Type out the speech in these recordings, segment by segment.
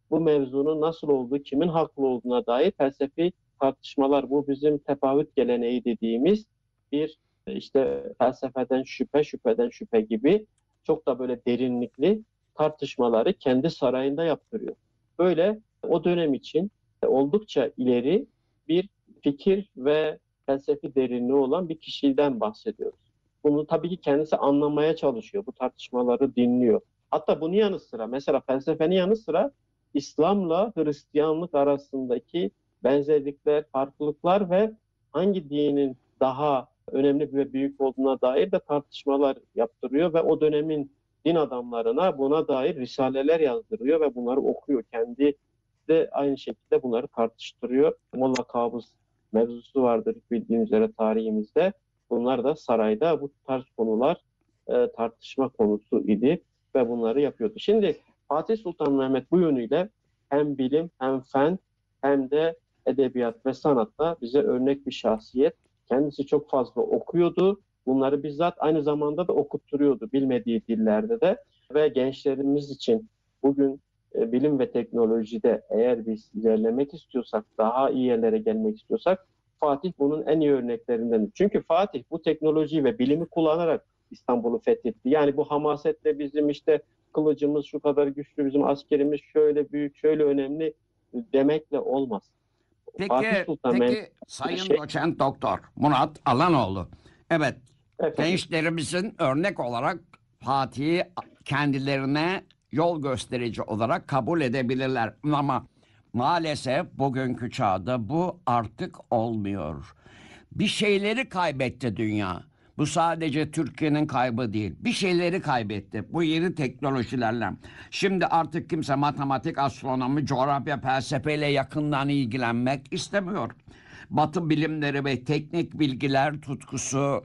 bu mevzunun nasıl olduğu, kimin haklı olduğuna dair felsefi tartışmalar. Bu bizim tefavüt geleneği dediğimiz bir işte felsefeden şüphe, şüpheden şüphe gibi çok da böyle derinlikli tartışmaları kendi sarayında yaptırıyor. Böyle o dönem için oldukça ileri bir fikir ve felsefi derinliği olan bir kişiden bahsediyoruz. Bunu tabii ki kendisi anlamaya çalışıyor. Bu tartışmaları dinliyor. Hatta bunun yanı sıra mesela felsefenin yanı sıra İslam'la Hristiyanlık arasındaki benzerlikler, farklılıklar ve hangi dinin daha önemli ve büyük olduğuna dair de tartışmalar yaptırıyor ve o dönemin din adamlarına buna dair risaleler yazdırıyor ve bunları okuyor. Kendi de aynı şekilde bunları tartıştırıyor. Molla Kabus mevzusu vardır bildiğiniz üzere tarihimizde. Bunlar da sarayda bu tarz konular tartışma konusu idi ve bunları yapıyordu. Şimdi Fatih Sultan Mehmet bu yönüyle hem bilim hem fen hem de edebiyat ve sanatta bize örnek bir şahsiyet. Kendisi çok fazla okuyordu. Bunları bizzat aynı zamanda da okutturuyordu bilmediği dillerde de ve gençlerimiz için bugün bilim ve teknolojide eğer biz ilerlemek istiyorsak, daha iyi yerlere gelmek istiyorsak Fatih bunun en iyi örneklerinden. Çünkü Fatih bu teknolojiyi ve bilimi kullanarak İstanbul'u fethetti. Yani bu hamasetle bizim işte kılıcımız şu kadar güçlü, bizim askerimiz şöyle büyük, şöyle önemli demekle olmaz. Fatih Peki, Sultan Mehmet peki Sayın şey, Doçent Doktor Murat Alanoğlu. Evet, efendim, gençlerimizin örnek olarak Fatih'i kendilerine yol gösterici olarak kabul edebilirler. Ama maalesef bugünkü çağda bu artık olmuyor. Bir şeyleri kaybetti dünya. Bu sadece Türkiye'nin kaybı değil. Bir şeyleri kaybetti bu yeni teknolojilerle. Şimdi artık kimse matematik, astronomi, coğrafya, felsefeyle yakından ilgilenmek istemiyor. Batı bilimleri ve teknik bilgiler tutkusu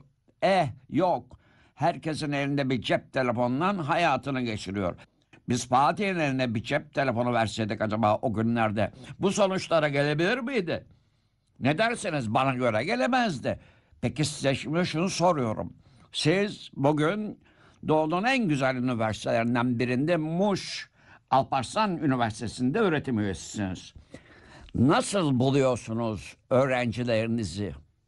yok. Herkesin elinde bir cep telefonundan hayatını geçiriyor. Biz Fatih'in eline bir cep telefonu verseydik acaba o günlerde bu sonuçlara gelebilir miydi? Ne dersiniz? Bana göre gelemezdi. Peki size şimdi şunu soruyorum. Siz bugün Doğu'nun en güzel üniversitelerinden birinde Muş Alparslan Üniversitesi'nde öğretim üyesisiniz. Nasıl buluyorsunuz öğrencilerinizi?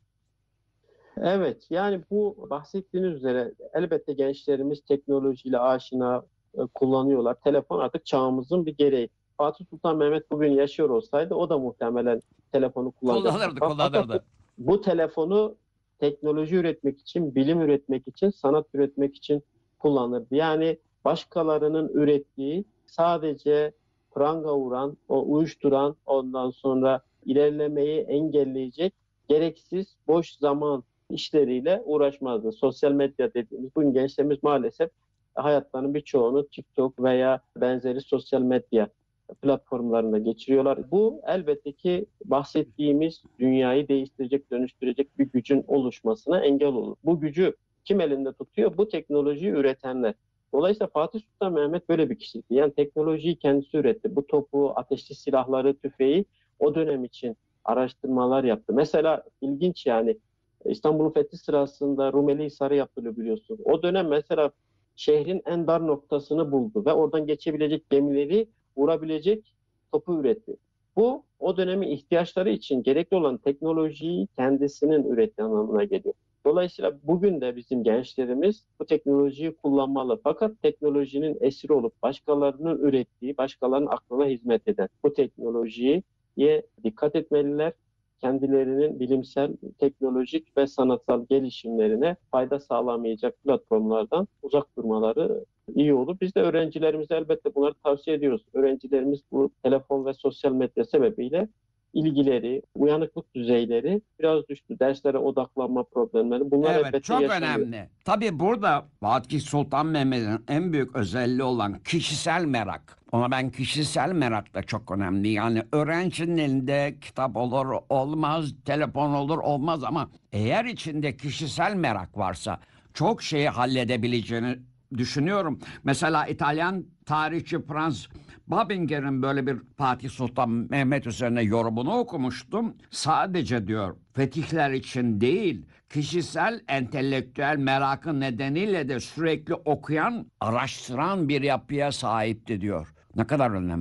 evet yani bu bahsettiğiniz üzere elbette gençlerimiz teknolojiyle aşina kullanıyorlar. Telefon artık çağımızın bir gereği. Fatih Sultan Mehmet bugün yaşıyor olsaydı o da muhtemelen telefonu kullanacaktı. Kullanırdı, Fakat kullanırdı. bu telefonu teknoloji üretmek için, bilim üretmek için, sanat üretmek için kullanırdı. Yani başkalarının ürettiği sadece pranga vuran, o uyuşturan, ondan sonra ilerlemeyi engelleyecek gereksiz boş zaman işleriyle uğraşmazdı. Sosyal medya dediğimiz bugün gençlerimiz maalesef hayatlarının birçoğunu TikTok veya benzeri sosyal medya platformlarında geçiriyorlar. Bu elbette ki bahsettiğimiz dünyayı değiştirecek, dönüştürecek bir gücün oluşmasına engel olur. Bu gücü kim elinde tutuyor? Bu teknolojiyi üretenler. Dolayısıyla Fatih Sultan Mehmet böyle bir kişiydi. Yani teknolojiyi kendisi üretti. Bu topu, ateşli silahları, tüfeği o dönem için araştırmalar yaptı. Mesela ilginç yani İstanbul'un fethi sırasında Rumeli Hisarı yapılıyor biliyorsun. O dönem mesela şehrin en dar noktasını buldu ve oradan geçebilecek gemileri vurabilecek topu üretti. Bu o dönemin ihtiyaçları için gerekli olan teknolojiyi kendisinin ürettiği anlamına geliyor. Dolayısıyla bugün de bizim gençlerimiz bu teknolojiyi kullanmalı. Fakat teknolojinin esiri olup başkalarının ürettiği, başkalarının aklına hizmet eden bu teknolojiye dikkat etmeliler. Kendilerinin bilimsel, teknolojik ve sanatsal gelişimlerine fayda sağlamayacak platformlardan uzak durmaları iyi olur. Biz de öğrencilerimize elbette bunları tavsiye ediyoruz. Öğrencilerimiz bu telefon ve sosyal medya sebebiyle ilgileri, uyanıklık düzeyleri biraz düştü. Derslere odaklanma problemleri bunlar Evet, elbette çok yaşanıyor. önemli. Tabii burada Fatih Sultan Mehmet'in en büyük özelliği olan kişisel merak. Ona ben kişisel merak da çok önemli. Yani öğrencinin elinde kitap olur olmaz, telefon olur olmaz ama eğer içinde kişisel merak varsa çok şeyi halledebileceğini düşünüyorum. Mesela İtalyan tarihçi Franz Babinger'in böyle bir Fatih Sultan Mehmet üzerine yorumunu okumuştum. Sadece diyor fetihler için değil, kişisel entelektüel merakı nedeniyle de sürekli okuyan, araştıran bir yapıya sahipti diyor. Ne kadar önemli.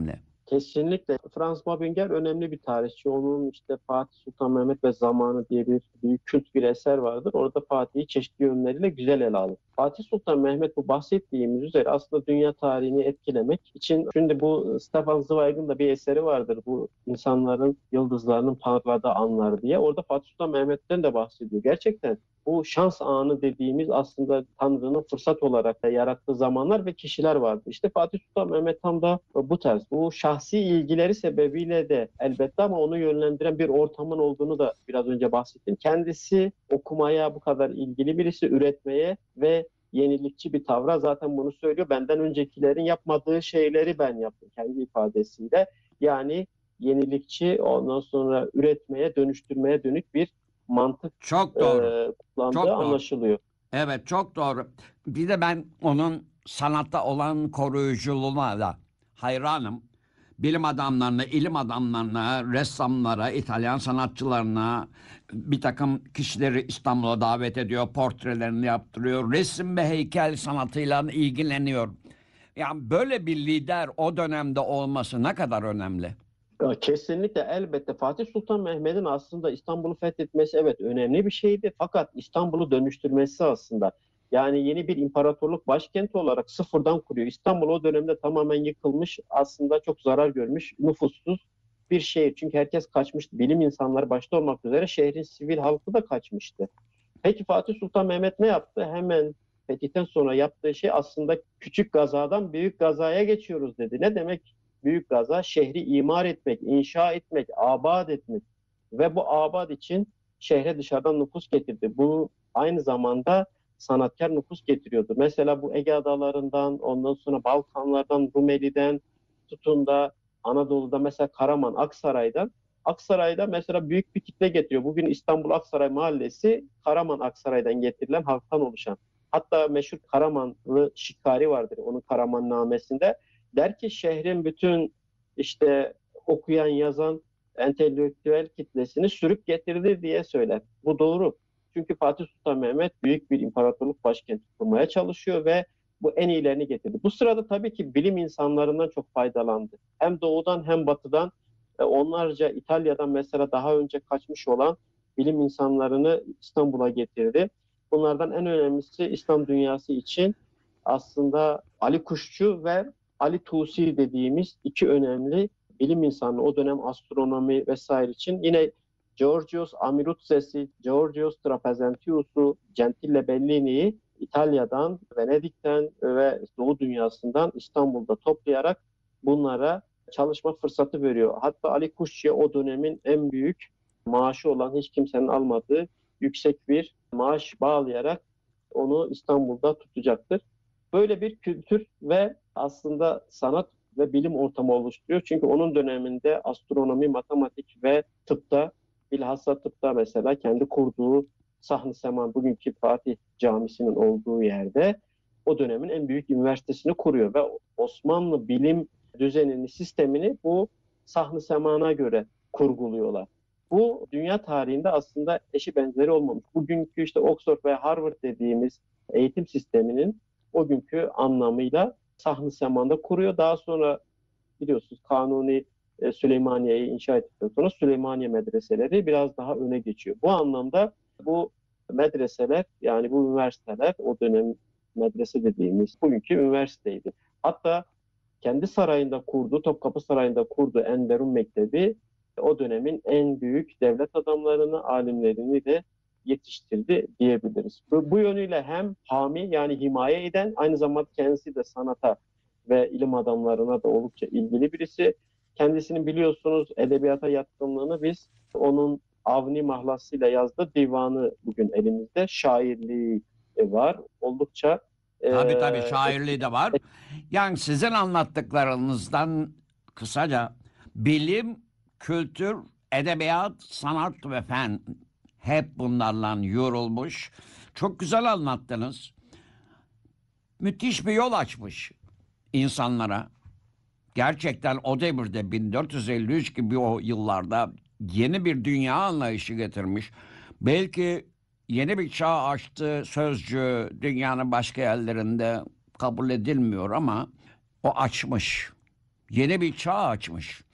Kesinlikle. Franz Babinger önemli bir tarihçi. Onun işte Fatih Sultan Mehmet ve Zamanı diye bir büyük kült bir eser vardır. Orada Fatih'i çeşitli yönleriyle güzel ele alır. Fatih Sultan Mehmet bu bahsettiğimiz üzere aslında dünya tarihini etkilemek için, şimdi bu Stefan Zweig'ın da bir eseri vardır. Bu insanların yıldızlarının parladığı anlar diye. Orada Fatih Sultan Mehmet'ten de bahsediyor. Gerçekten bu şans anı dediğimiz aslında Tanrı'nın fırsat olarak da yarattığı zamanlar ve kişiler vardı. İşte Fatih Sultan Mehmet tam da bu tarz. Bu şahsi ilgileri sebebiyle de elbette, ama onu yönlendiren bir ortamın olduğunu da biraz önce bahsettim. Kendisi okumaya bu kadar ilgili birisi, üretmeye ve yenilikçi bir tavra, zaten bunu söylüyor. Benden öncekilerin yapmadığı şeyleri ben yaptım kendi ifadesiyle. Yani yenilikçi, ondan sonra üretmeye, dönüştürmeye dönük bir mantık Çok doğru. kullandığı Çok doğru. anlaşılıyor. Evet, çok doğru. Bir de ben onun sanatta olan koruyuculuğuna da hayranım. Bilim adamlarına, ilim adamlarına, ressamlara, İtalyan sanatçılarına bir takım kişileri İstanbul'a davet ediyor, portrelerini yaptırıyor, resim ve heykel sanatıyla ilgileniyor. Yani böyle bir lider o dönemde olması ne kadar önemli. Ya kesinlikle, elbette Fatih Sultan Mehmet'in aslında İstanbul'u fethetmesi evet önemli bir şeydi. Fakat İstanbul'u dönüştürmesi aslında, yani yeni bir imparatorluk başkenti olarak sıfırdan kuruyor. İstanbul o dönemde tamamen yıkılmış, aslında çok zarar görmüş, nüfussuz bir şehir. Çünkü herkes kaçmıştı. Bilim insanları başta olmak üzere şehrin sivil halkı da kaçmıştı. Peki Fatih Sultan Mehmet ne yaptı? Hemen fetihten sonra yaptığı şey aslında küçük gazadan büyük gazaya geçiyoruz dedi. Ne demek büyük gaza? Şehri imar etmek, inşa etmek, abad etmek ve bu abad için şehre dışarıdan nüfus getirdi. Bu aynı zamanda sanatkar nüfus getiriyordu. Mesela bu Ege adalarından, ondan sonra Balkanlardan, Rumeli'den tutun da Anadolu'da mesela Karaman, Aksaray'da mesela büyük bir kitle getiriyor. Bugün İstanbul Aksaray Mahallesi Karaman Aksaray'dan getirilen halktan oluşan. Hatta meşhur Karamanlı şikari vardır onun Karamannamesinde. Der ki şehrin bütün işte okuyan, yazan entelektüel kitlesini sürüp getirdi diye söyler. Bu doğru. Çünkü Fatih Sultan Mehmet büyük bir imparatorluk başkenti kurmaya çalışıyor ve bu en iyilerini getirdi. Bu sırada tabii ki bilim insanlarından çok faydalandı. Hem doğudan hem batıdan onlarca İtalya'dan mesela daha önce kaçmış olan bilim insanlarını İstanbul'a getirdi. Bunlardan en önemlisi İslam dünyası için aslında Ali Kuşçu ve Ali Tusi dediğimiz iki önemli bilim insanı, o dönem astronomi vesaire için. Yine Georgios Amiruzes'i, Georgios Trapezentius'u, Gentile Bellini'yi İtalya'dan, Venedik'ten ve Doğu dünyasından İstanbul'da toplayarak bunlara çalışma fırsatı veriyor. Hatta Ali Kuşçu'ya o dönemin en büyük maaşı olan, hiç kimsenin almadığı yüksek bir maaş bağlayarak onu İstanbul'da tutacaktır. Böyle bir kültür ve aslında sanat ve bilim ortamı oluşturuyor. Çünkü onun döneminde astronomi, matematik ve tıpta, bilhassa tıpta mesela kendi kurduğu Sahn-ı Seman, bugünkü Fatih Camisi'nin olduğu yerde o dönemin en büyük üniversitesini kuruyor ve Osmanlı bilim düzenini, sistemini bu Sahn-ı Seman'a göre kurguluyorlar. Bu dünya tarihinde aslında eşi benzeri olmamış. Bugünkü işte Oxford ve Harvard dediğimiz eğitim sisteminin o günkü anlamıyla Sahn-ı Seman'da kuruyor. Daha sonra biliyorsunuz Kanuni Süleymaniye'yi inşa ettikten sonra Süleymaniye medreseleri biraz daha öne geçiyor. Bu anlamda bu medreseler, yani bu üniversiteler, o dönem medrese dediğimiz bugünkü üniversiteydi. Hatta kendi sarayında kurdu, Topkapı Sarayı'nda kurdu Enderun Mektebi, o dönemin en büyük devlet adamlarını, alimlerini de yetiştirdi diyebiliriz. Bu yönüyle hem hami, yani himaye eden, aynı zamanda kendisi de sanata ve ilim adamlarına da oldukça ilgili birisi. Kendisinin biliyorsunuz edebiyata yatkınlığını biz onun Avni mahlasıyla yazdığı divanı bugün elimizde. Şairliği var. Oldukça Tabii şairliği de var. Yani sizin anlattıklarınızdan kısaca bilim, kültür, edebiyat, sanat ve fen hep bunlarla yorulmuş. Çok güzel anlattınız. Müthiş bir yol açmış insanlara. Gerçekten o devirde 1453 gibi o yıllarda yeni bir dünya anlayışı getirmiş. Belki yeni bir çağ açtı sözcüğü dünyanın başka yerlerinde kabul edilmiyor ama o açmış. Yeni bir çağ açmış.